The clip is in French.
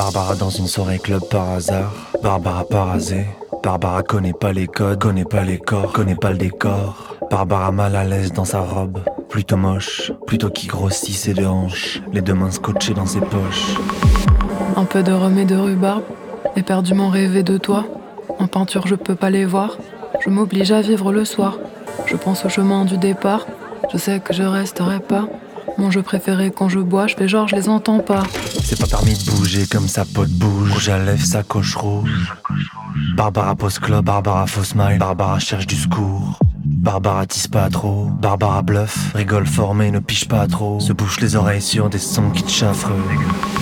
Barbara dans une soirée club par hasard. Barbara parasée. Barbara connaît pas les codes, connaît pas les corps, connaît pas le décor. Barbara mal à l'aise dans sa robe, plutôt moche, plutôt qui grossit ses deux hanches, les deux mains scotchées dans ses poches. Un peu de rhum et de rhubarbe, éperdument rêver de toi. En peinture je peux pas les voir, je m'oblige à vivre le soir. Je pense au chemin du départ, je sais que je resterai pas. Mon jeu préféré quand je bois, je fais genre je les entends pas. C'est pas permis de bouger comme sa pote bouge. Rouge à lèvres, sa coche rouge. Barbara pose club, Barbara faux smile. Barbara cherche du secours. Barbara tisse pas trop. Barbara bluffe, rigole fort mais ne piche pas trop. Se bouche les oreilles sur des sons qui te chaffrent.